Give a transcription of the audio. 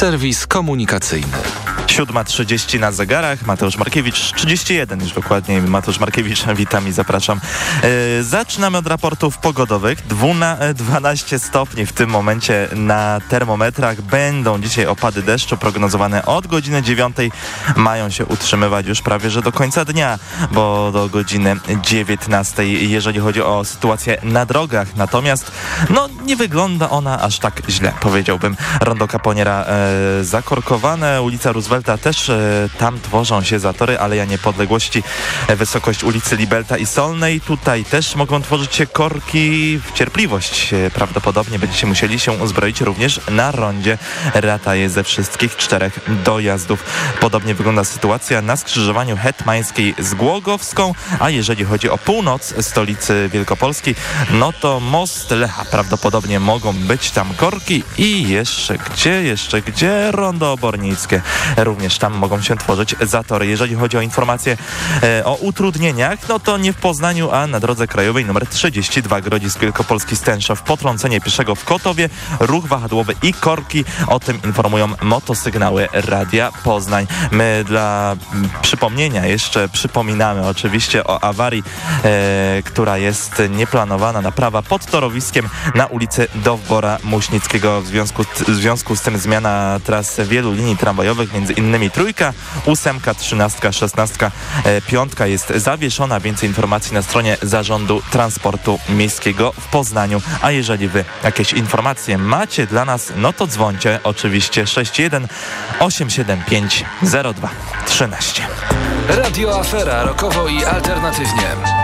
Serwis komunikacyjny. 7:30 na zegarach, Mateusz Markiewicz, 31 już dokładnie, Mateusz Markiewicz, witam i zapraszam. Zaczynamy od raportów pogodowych. 12 stopni w tym momencie na termometrach. Będą dzisiaj opady deszczu prognozowane od godziny 9. Mają się utrzymywać już prawie że do końca dnia, bo do godziny 19, jeżeli chodzi o sytuację na drogach. Natomiast nie wygląda ona aż tak źle, powiedziałbym. Rondo Kaponiera zakorkowane, ulica Roosevelta też tam tworzą się zatory, Aleja Niepodległości, wysokość ulicy Libelta i Solnej. Tutaj też mogą tworzyć się korki. W cierpliwość prawdopodobnie będziecie musieli się uzbroić również na rondzie Rataje ze wszystkich 4 dojazdów. Podobnie wygląda sytuacja na skrzyżowaniu Hetmańskiej z Głogowską, a jeżeli chodzi o północ stolicy Wielkopolski, to most Lecha prawdopodobnie mogą być tam korki i jeszcze gdzie? Rondo Obornickie. Również tam mogą się tworzyć zatory. Jeżeli chodzi o informacje o utrudnieniach, to nie w Poznaniu, a na drodze krajowej nr 32 Grodzisk Wielkopolski Stęszow. Potrącenie pieszego w Kotowie, ruch wahadłowy i korki. O tym informują motosygnały Radia Poznań. My dla przypomnienia jeszcze przypominamy oczywiście o awarii, która jest nieplanowana, naprawa pod torowiskiem na ulicy Dowbora Muśnickiego. W związku z tym zmiana tras wielu linii tramwajowych, między innymi 3, 8, 13, 16, 5 jest zawieszona. Więcej informacji na stronie Zarządu Transportu Miejskiego w Poznaniu. A jeżeli wy jakieś informacje macie dla nas, to dzwońcie oczywiście 61 875 02 13. Radio Afera, rokowo i alternatywnie.